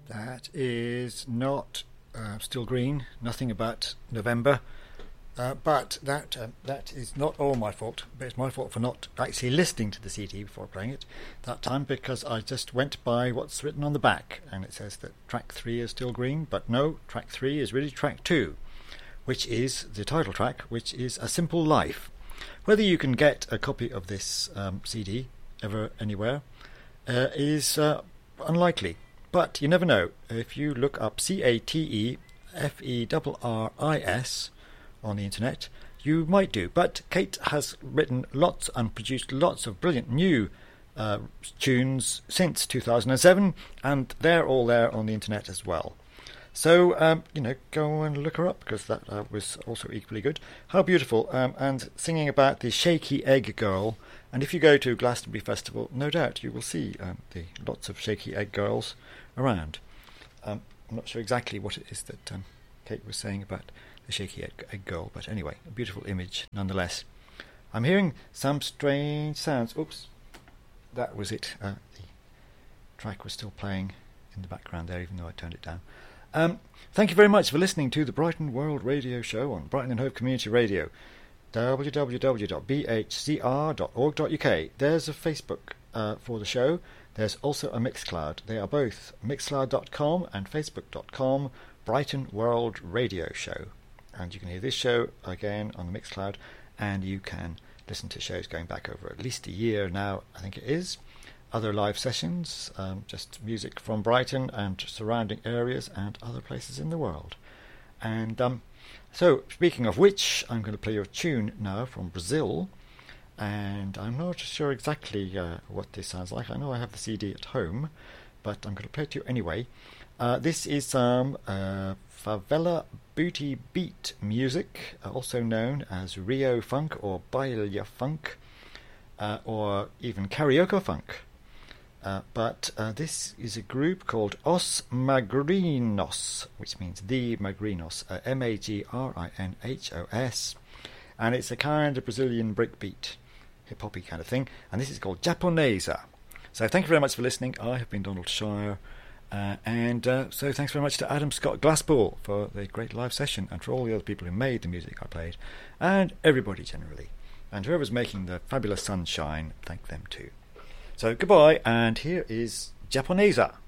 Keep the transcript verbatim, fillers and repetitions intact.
That is not uh, Still Green, nothing about November. Uh, but that uh, that is not all my fault. But it's my fault for not actually listening to the C D before playing it that time, because I just went by what's written on the back, and it says that track three is Still Green, but no, track three is really track two, which is the title track, which is A Simple Life. Whether you can get a copy of this um, C D ever anywhere uh, is uh, unlikely, but you never know. If you look up C A T E F E R R I S on the internet, you might do. But Kate has written lots and produced lots of brilliant new uh, tunes since two thousand seven, and they're all there on the internet as well. So, um, you know, go and look her up, because that uh, was also equally good. How beautiful. Um, and singing about the Shaky Egg Girl. And if you go to Glastonbury Festival, no doubt you will see um, the lots of Shaky Egg Girls around. Um, I'm not sure exactly what it is that um, Kate was saying about the Shaky Egg, egg Girl, but anyway, a beautiful image nonetheless. I'm hearing some strange sounds. Oops, that was it. Uh, the track was still playing in the background there, even though I turned it down. Um, thank you very much for listening to the Brighton World Radio Show on Brighton and Hove Community Radio, w w w dot b h c r dot org dot u k. There's a Facebook uh, for the show. There's also a Mixcloud. They are both mixcloud dot com and facebook dot com Brighton World Radio Show. And you can hear this show again on the Mixcloud, and you can listen to shows going back over at least a year now, I think it is. Other live sessions, um, just music from Brighton and surrounding areas and other places in the world. And um, so, speaking of which, I'm going to play you a tune now from Brazil, and I'm not sure exactly uh, what this sounds like. I know I have the C D at home, but I'm going to play it to you anyway. Uh, this is some uh, favela booty beat music, uh, also known as Rio Funk or Baile Funk, uh, or even Carioca Funk. Uh, but uh, this is a group called Os Magrinos, which means the Magrinos, uh, M A G R I N H O S, and it's a kind of Brazilian breakbeat, hip-hoppy kind of thing, and this is called Japonesa. So thank you very much for listening. I have been Donald Shire. Uh, and uh, so thanks very much to Adam Scott Glassball for the great live session, and for all the other people who made the music I played, and everybody generally. And whoever's making the fabulous sunshine, thank them too. So goodbye, and here is Japonesa.